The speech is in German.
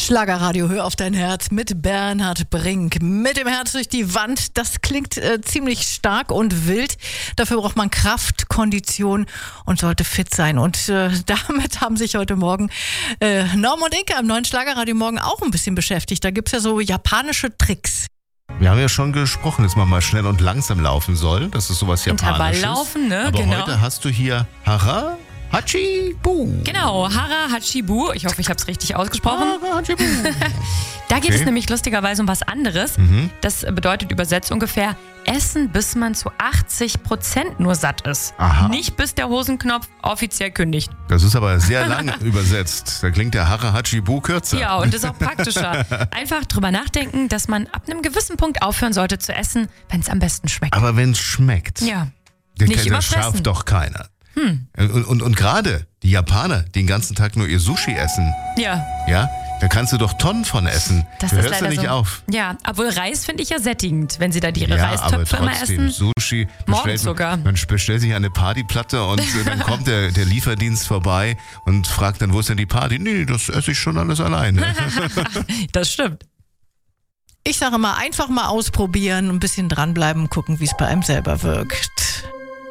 Schlagerradio, hör auf dein Herz mit Bernhard Brink. Mit dem Herz durch die Wand, das klingt ziemlich stark und wild. Dafür braucht man Kraft, Kondition und sollte fit sein. Und damit haben sich heute Morgen Norm und Inke am neuen Schlagerradio morgen auch ein bisschen beschäftigt. Da gibt's ja so japanische Tricks. Wir haben ja schon gesprochen, dass man mal schnell und langsam laufen soll. Das ist sowas Japanisches. Intervalllaufen, ne? Aber genau. heute hast du hier Hara Hachibu. Genau, Hara Hachibu. Ich hoffe, ich habe es richtig ausgesprochen. Hara Hachibu. Da geht es nämlich lustigerweise um was anderes. Das bedeutet übersetzt ungefähr Essen, bis man zu 80% nur satt ist. Aha. Nicht bis der Hosenknopf offiziell kündigt. Das ist aber sehr lang übersetzt. Da klingt der Hara Hachibu kürzer. Ja, und ist auch praktischer. Einfach drüber nachdenken, dass man ab einem gewissen Punkt aufhören sollte zu essen, wenn es am besten schmeckt. Aber wenn es schmeckt, Ja. dann Nicht das überfressen. schafft doch keiner. Und gerade die Japaner, die den ganzen Tag nur ihr Sushi essen, Ja. ja, da kannst du doch Tonnen von essen. Das Du ist hörst ja leider nicht so. auf. Ja, obwohl Reis finde ich ja sättigend, wenn sie da ihre Ja, aber Reistöpfe immer trotzdem, essen. Sushi. Morgens sogar. Man bestellt sich eine Partyplatte und dann kommt der Lieferdienst vorbei und fragt dann, wo ist denn die Party? Nee, das esse ich schon alles alleine. Das stimmt. Ich sage mal, einfach mal ausprobieren, ein bisschen dranbleiben, gucken, wie es bei einem selber wirkt.